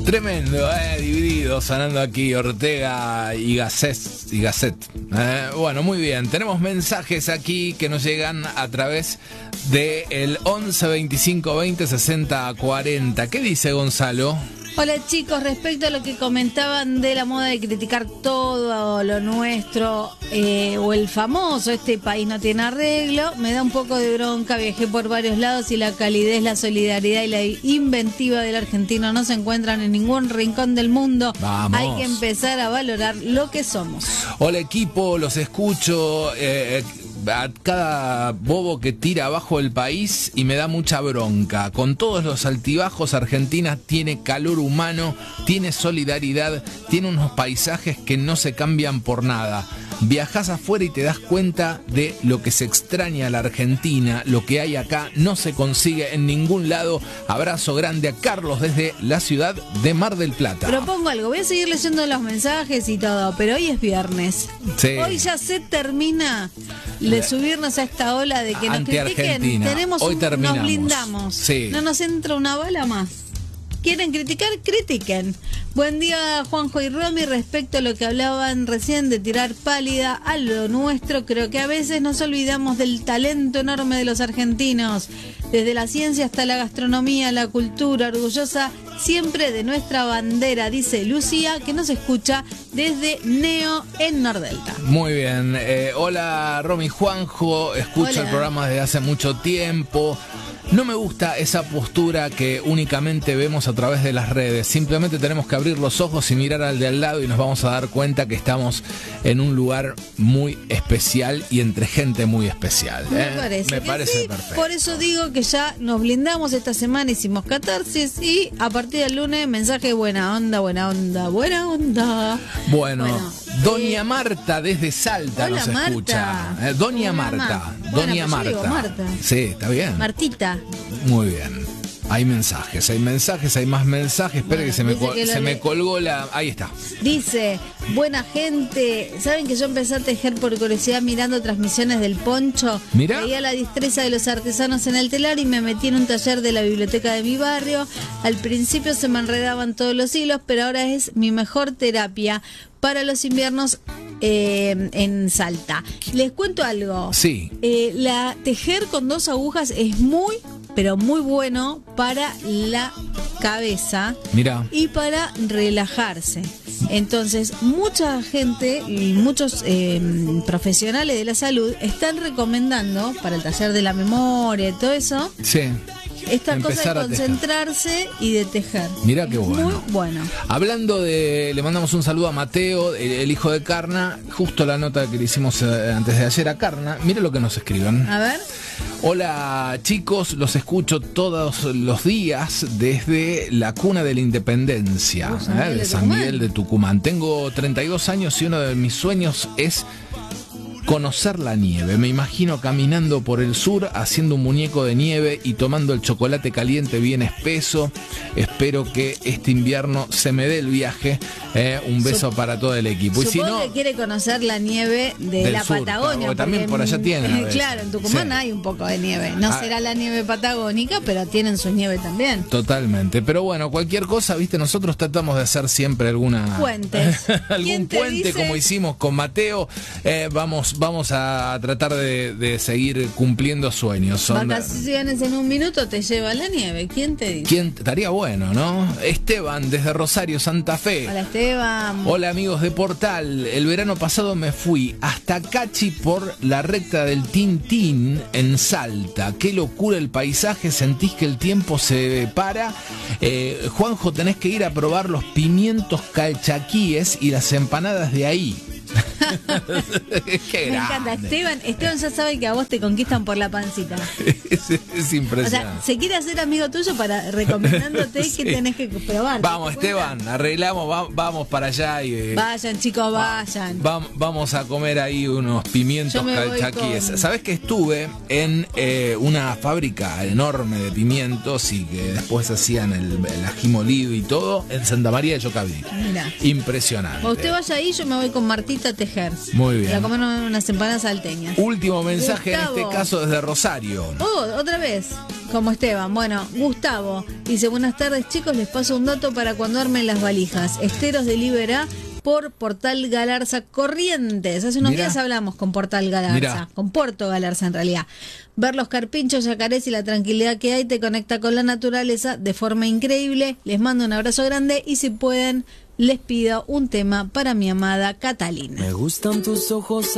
Tremendo, dividido, sonando aquí Ortega y Gasset. Bueno, muy bien, tenemos mensajes aquí que nos llegan a través del 11 25 20 60 40. ¿Qué dice Gonzalo? Hola chicos, respecto a lo que comentaban de la moda de criticar todo lo nuestro o el famoso "este país no tiene arreglo", me da un poco de bronca. Viajé por varios lados y la calidez, la solidaridad y la inventiva del argentino no se encuentran en ningún rincón del mundo. Vamos. Hay que empezar a valorar lo que somos. Hola equipo, los escucho a cada bobo que tira abajo el país y me da mucha bronca. Con todos los altibajos, Argentina tiene calor humano, tiene solidaridad, tiene unos paisajes que no se cambian por nada. Viajás afuera y te das cuenta de lo que se extraña a la Argentina, lo que hay acá no se consigue en ningún lado. Abrazo grande a Carlos desde la ciudad de Mar del Plata. Propongo algo, voy a seguir leyendo los mensajes y todo, pero hoy es viernes. Sí. Hoy ya se termina de subirnos a esta ola de que nos critiquen. Tenemos hoy terminamos. Nos blindamos. Sí. No nos entra una bala más. ¿Quieren criticar? Critiquen. Buen día, Juanjo y Romy. Respecto a lo que hablaban recién de tirar pálida a lo nuestro, creo que a veces nos olvidamos del talento enorme de los argentinos. Desde la ciencia hasta la gastronomía, la cultura, orgullosa siempre de nuestra bandera, dice Lucía, que nos escucha desde Neo en Nordelta. Muy bien. Hola, Romy, Juanjo. Escucho Hola. el programa desde hace mucho tiempo. No me gusta esa postura que únicamente vemos a través de las redes. Simplemente tenemos que abrir los ojos y mirar al de al lado y nos vamos a dar cuenta que estamos en un lugar muy especial y entre gente muy especial. Me parece sí. perfecto. Por eso digo que ya nos blindamos esta semana, hicimos catarsis y a partir del lunes mensaje buena onda, buena onda, buena onda. Bueno, Doña eh, Marta desde Salta hola, nos Marta. escucha. Doña Marta. Bueno, Doña pues yo digo Marta. Marta. Sí, está bien. Martita. Muy bien. Hay mensajes, hay más mensajes. Espera, Bueno, que se me dice que colgó la... Ahí está. Dice, buena gente, ¿saben que yo empecé a tejer por curiosidad mirando transmisiones del Poncho? Mirá. Veía la destreza de los artesanos en el telar y me metí en un taller de la biblioteca de mi barrio. Al principio se me enredaban todos los hilos, pero ahora es mi mejor terapia para los inviernos en Salta. Les cuento algo. Sí. La tejer con 2 agujas es muy, pero muy bueno para la cabeza. Mirá. Y para relajarse. Entonces, mucha gente y muchos profesionales de la salud están recomendando para el taller de la memoria y todo eso, Sí. esta cosa Empezar de a tejer. concentrarse y de tejer. Mirá qué Es bueno. Muy bueno. Hablando de... Le mandamos un saludo a Mateo, el hijo de Carna. Justo la nota que le hicimos antes de ayer a Carna. Mire lo que nos escriben. A ver. Hola chicos, los escucho todos los días desde la cuna de la Independencia, San Miguel de de San Tucumán. Miguel de Tucumán. Tengo 32 años y uno de mis sueños es conocer la nieve. Me imagino caminando por el sur, haciendo un muñeco de nieve y tomando el chocolate caliente bien espeso. Espero que este invierno se me dé el viaje. Un beso para todo el equipo. Y si Supongo no, que quiere conocer la nieve de del la sur, Patagonia. porque también porque por allá tienen a veces. Claro, en Tucumán Sí. hay un poco de nieve. No Ah. será la nieve patagónica, pero tienen su nieve también. Totalmente, pero bueno, cualquier cosa, viste, nosotros tratamos de hacer siempre alguna Puentes. algún ¿Quién te puente dice? como hicimos con Mateo. Vamos a tratar de seguir cumpliendo sueños. Vacaciones en un minuto te lleva a la nieve. ¿Quién te dice? ¿Quién estaría bueno, no? Esteban desde Rosario, Santa Fe. Hola Esteban. Hola amigos de Portal, el verano pasado me fui hasta Cachi por la recta del Tintín en Salta. Qué locura el paisaje, sentís que el tiempo se para. Juanjo, tenés que ir a probar los pimientos calchaquíes y las empanadas de ahí. Qué Me encanta. grande. Esteban ya sabe que a vos te conquistan por la pancita. Es impresionante. O sea, se quiere hacer amigo tuyo para recomendándote Sí. que tenés que probar. Vamos, Esteban, arreglamos, vamos para allá y Vayan, chicos, vayan. vamos a comer ahí unos pimientos Yo me voy calchaquíes. con- ¿Sabés que estuve en una fábrica enorme de pimientos y que después hacían el ají molido y todo en Santa María de Yocaví? Mira. Impresionante. Usted vaya ahí, yo me voy con Martita a tejer. Liniers. Muy bien. A comer unas empanadas salteñas. Último mensaje, Gustavo. en este caso desde Rosario. Otra vez, como Esteban. Bueno, Gustavo dice, buenas tardes chicos, les paso un dato para cuando armen las valijas. Esteros de Libera por Portal Galarza Corrientes. Hace unos días hablamos con Portal Galarza, con Puerto Galarza en realidad. Ver los carpinchos, yacarés y la tranquilidad que hay te conecta con la naturaleza de forma increíble. Les mando un abrazo grande y si pueden, les pido un tema para mi amada Catalina. Me gustan tus ojos